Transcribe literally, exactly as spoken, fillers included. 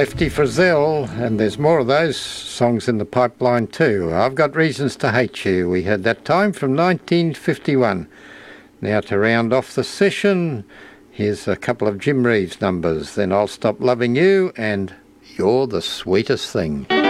Lefty Frizzell, and there's more of those songs in the pipeline too. I've Got Reasons to Hate You. We had that time from nineteen fifty-one. Now to round off the session, here's a couple of Jim Reeves numbers. Then I'll Stop Loving You and You're the Sweetest Thing.